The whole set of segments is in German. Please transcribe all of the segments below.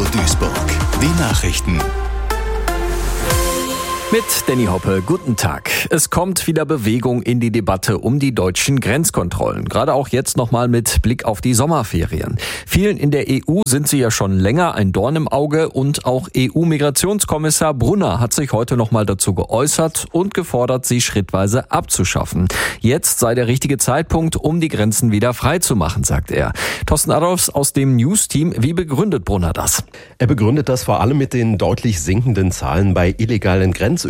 Duisburg. Die Nachrichten. Mit Danny Hoppe, guten Tag. Es kommt wieder Bewegung in die Debatte um die deutschen Grenzkontrollen. Gerade auch jetzt nochmal mit Blick auf die Sommerferien. Vielen in der EU sind sie ja schon länger ein Dorn im Auge und auch EU-Migrationskommissar Brunner hat sich heute nochmal dazu geäußert und gefordert, sie schrittweise abzuschaffen. Jetzt sei der richtige Zeitpunkt, um die Grenzen wieder frei zu machen, sagt er. Thorsten Adolfs aus dem News-Team, wie begründet Brunner das? Er begründet das vor allem mit den deutlich sinkenden Zahlen bei illegalen Grenzübertritten.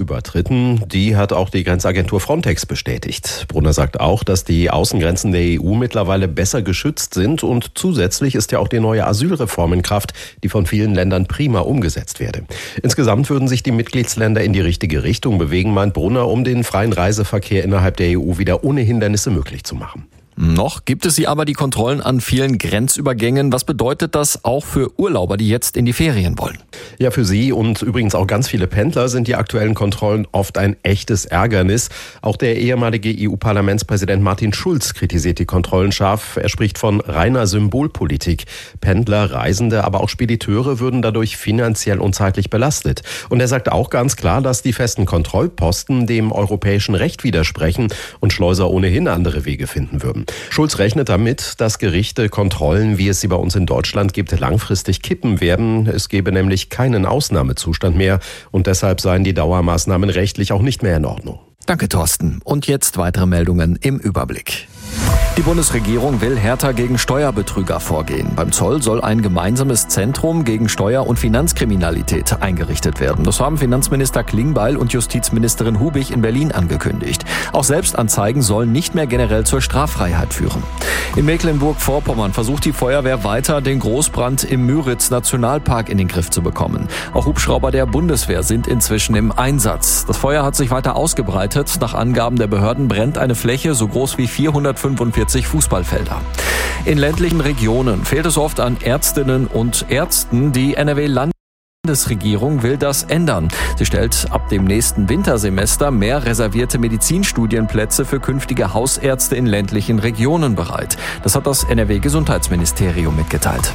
Die hat auch die Grenzagentur Frontex bestätigt. Brunner sagt auch, dass die Außengrenzen der EU mittlerweile besser geschützt sind und zusätzlich ist ja auch die neue Asylreform in Kraft, die von vielen Ländern prima umgesetzt werde. Insgesamt würden sich die Mitgliedsländer in die richtige Richtung bewegen, meint Brunner, um den freien Reiseverkehr innerhalb der EU wieder ohne Hindernisse möglich zu machen. Noch gibt es sie aber, die Kontrollen an vielen Grenzübergängen. Was bedeutet das auch für Urlauber, die jetzt in die Ferien wollen? Ja, für sie und übrigens auch ganz viele Pendler sind die aktuellen Kontrollen oft ein echtes Ärgernis. Auch der ehemalige EU-Parlamentspräsident Martin Schulz kritisiert die Kontrollen scharf. Er spricht von reiner Symbolpolitik. Pendler, Reisende, aber auch Spediteure würden dadurch finanziell und zeitlich belastet. Und er sagt auch ganz klar, dass die festen Kontrollposten dem europäischen Recht widersprechen und Schleuser ohnehin andere Wege finden würden. Schulz rechnet damit, dass Gerichte Kontrollen, wie es sie bei uns in Deutschland gibt, langfristig kippen werden. Es gebe nämlich keinen Ausnahmezustand mehr und deshalb seien die Dauermaßnahmen rechtlich auch nicht mehr in Ordnung. Danke, Thorsten. Und jetzt weitere Meldungen im Überblick. Die Bundesregierung will härter gegen Steuerbetrüger vorgehen. Beim Zoll soll ein gemeinsames Zentrum gegen Steuer- und Finanzkriminalität eingerichtet werden. Das haben Finanzminister Klingbeil und Justizministerin Hubig in Berlin angekündigt. Auch Selbstanzeigen sollen nicht mehr generell zur Straffreiheit führen. In Mecklenburg-Vorpommern versucht die Feuerwehr weiter, den Großbrand im Müritz-Nationalpark in den Griff zu bekommen. Auch Hubschrauber der Bundeswehr sind inzwischen im Einsatz. Das Feuer hat sich weiter ausgebreitet. Nach Angaben der Behörden brennt eine Fläche so groß wie 445 Fußballfelder. In ländlichen Regionen fehlt es oft an Ärztinnen und Ärzten. Die NRW-Landesregierung will das ändern. Sie stellt ab dem nächsten Wintersemester mehr reservierte Medizinstudienplätze für künftige Hausärzte in ländlichen Regionen bereit. Das hat das NRW-Gesundheitsministerium mitgeteilt.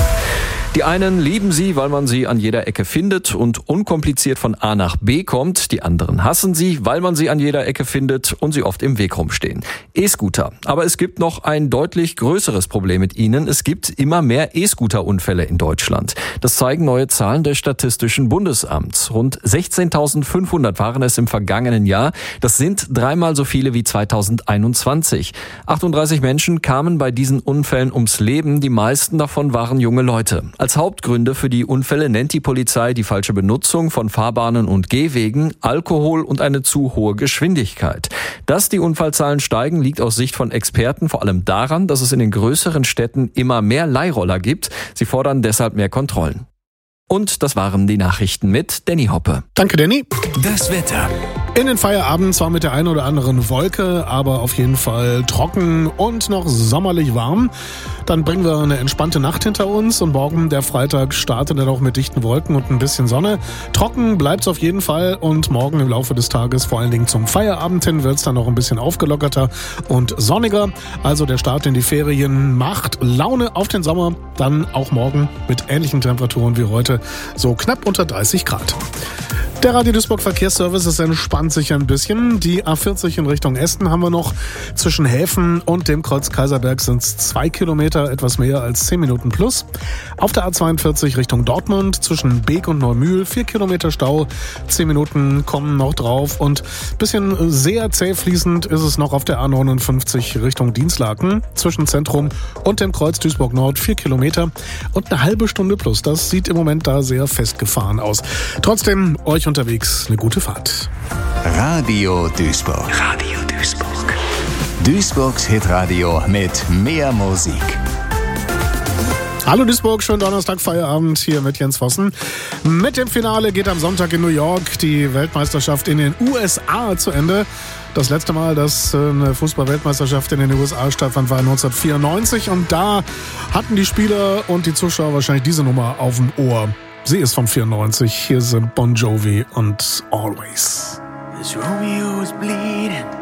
Die einen lieben sie, weil man sie an jeder Ecke findet und unkompliziert von A nach B kommt. Die anderen hassen sie, weil man sie an jeder Ecke findet und sie oft im Weg rumstehen. E-Scooter. Aber es gibt noch ein deutlich größeres Problem mit ihnen. Es gibt immer mehr E-Scooter-Unfälle in Deutschland. Das zeigen neue Zahlen des Statistischen Bundesamts. Rund 16.500 waren es im vergangenen Jahr. Das sind dreimal so viele wie 2021. 38 Menschen kamen bei diesen Unfällen ums Leben. Die meisten davon waren junge Leute. Als Hauptgründe für die Unfälle nennt die Polizei die falsche Benutzung von Fahrbahnen und Gehwegen, Alkohol und eine zu hohe Geschwindigkeit. Dass die Unfallzahlen steigen, liegt aus Sicht von Experten vor allem daran, dass es in den größeren Städten immer mehr Leihroller gibt. Sie fordern deshalb mehr Kontrollen. Und das waren die Nachrichten mit Danny Hoppe. Danke, Danny. Das Wetter. In den Feierabend zwar mit der einen oder anderen Wolke, aber auf jeden Fall trocken und noch sommerlich warm. Dann bringen wir eine entspannte Nacht hinter uns und morgen, der Freitag, startet dann auch mit dichten Wolken und ein bisschen Sonne. Trocken bleibt's auf jeden Fall und morgen im Laufe des Tages, vor allen Dingen zum Feierabend hin, wird's dann noch ein bisschen aufgelockerter und sonniger. Also der Start in die Ferien macht Laune auf den Sommer, dann auch morgen mit ähnlichen Temperaturen wie heute, so knapp unter 30 Grad. Der Radio Duisburg Verkehrsservice ist entspannt sich ein bisschen. Die A40 in Richtung Esten haben wir noch. Zwischen Häfen und dem Kreuz Kaiserberg sind es 2 Kilometer, etwas mehr als 10 Minuten plus. Auf der A42 Richtung Dortmund zwischen Beek und Neumühl 4 Kilometer Stau. 10 Minuten kommen noch drauf und bisschen sehr zäh fließend ist es noch auf der A59 Richtung Dinslaken zwischen Zentrum und dem Kreuz Duisburg Nord 4 Kilometer und eine halbe Stunde plus. Das sieht im Moment da sehr festgefahren aus. Trotzdem euch unterwegs eine gute Fahrt. Radio Duisburg. Radio Duisburg. Duisburgs Hitradio mit mehr Musik. Hallo Duisburg, schönen Donnerstag, Feierabend hier mit Jens Vossen. Mit dem Finale geht am Sonntag in New York die Weltmeisterschaft in den USA zu Ende. Das letzte Mal, dass eine Fußball-Weltmeisterschaft in den USA stattfand, war 1994 und da hatten die Spieler und die Zuschauer wahrscheinlich diese Nummer auf dem Ohr. Sie ist von 94. Hier sind Bon Jovi und Always. This Romeo is bleeding.